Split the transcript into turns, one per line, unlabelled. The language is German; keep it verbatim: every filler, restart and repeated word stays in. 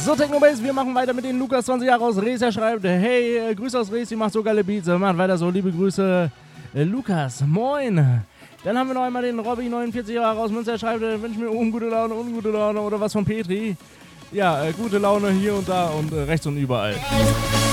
So, Technobase, wir machen weiter mit den Lukas, zwanzig Jahre aus Rees. Er schreibt, hey, äh, Grüße aus Rees, ihr macht so geile Beats. Äh, macht weiter so, liebe Grüße, äh, Lukas, moin. Dann haben wir noch einmal den Robby, neunundvierzig Jahre aus Münster. Er schreibt, äh, wünsche mir ungute Laune, ungute Laune oder was von Petri. Ja, äh, gute Laune hier und da und äh, rechts und überall.